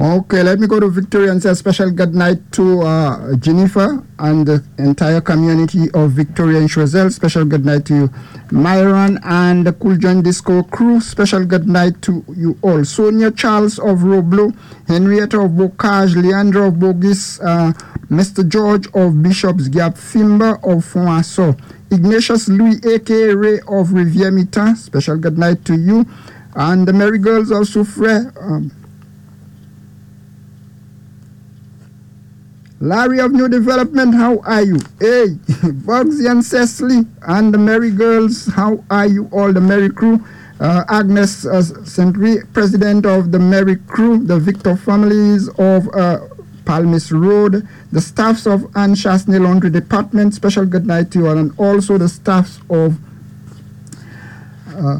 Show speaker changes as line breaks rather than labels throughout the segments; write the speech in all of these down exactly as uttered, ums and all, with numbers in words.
Okay, let me go to Victoria and say a special good night to uh, Jennifer and the entire community of Victoria and Choiseul. Special good night to you, Myron and the Cool Joint Disco crew. Special good night to you all. Sonia Charles of Roblo, Henrietta of Bocage, Leandra of Bogis, uh, Mister George of Bishop's Gap, Fimba of Fonso, Ignatius Louis, aka Ray of Riviere Mitan. Special good night to you. And the Merry Girls of Soufre. Um, Larry of New Development, how are you? Hey, Bugsy and Cecily and the Merry Girls, how are you all, the Merry Crew? Uh, Agnes uh, Saint President of the Merry Crew, the Victor families of uh, Palmis Road, the staffs of Anne Chasney Laundry Department, special good night to you all, and also the staffs of uh,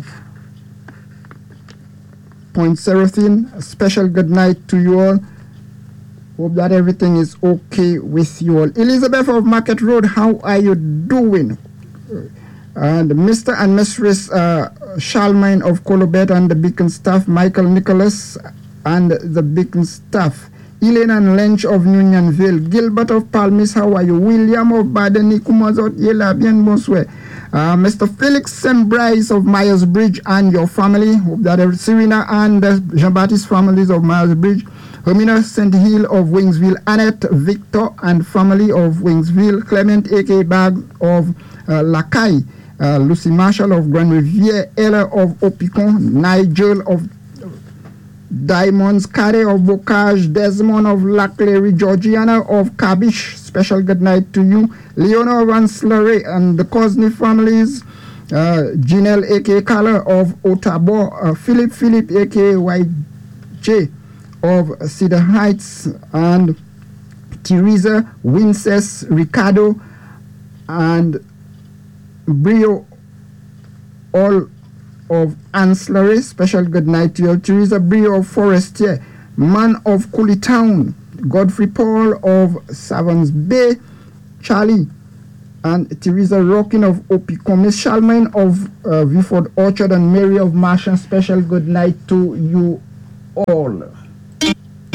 Point Seraphine, special good night to you all. Hope that everything is okay with you all. Elizabeth of Market Road, how are you doing? And Mister and Mistress uh, Charlemagne of Colobet and the Beacon staff, Michael Nicholas and the Beacon staff, Elaine and Lynch of Unionville, Gilbert of Palmis, how are you? William of Baden, Nikumazot, Yela, bien bonsoir. Uh, Mister Felix Sembrise of Myers Bridge and your family. Hope that Serena and the Jean-Baptiste families of Myers Bridge. Hermina Saint Hill of Wingsville, Annette Victor and family of Wingsville, Clement A K Bag of uh, Lacaille, uh, Lucy Marshall of Grand Riviere, Ella of Opicon, Nigel of Diamonds, Kare of Bocage, Desmond of Laclery, Georgiana of Cabish, special good night to you, Leona of Ancillary and the Cosney families, uh, Janelle A K Color of Otabo, uh, Philip Philip A K Y J of Cedar Heights, and Teresa, Winces, Ricardo, and Brio, all of Ancillary. Special good night to you. Teresa Brio of Forestier, Man of Cooley Town, Godfrey Paul of Savans Bay, Charlie, and Teresa Rockin of Opicon, Miss Charlemagne of uh, Vifford Orchard, and Mary of Martian. Special good night to you all.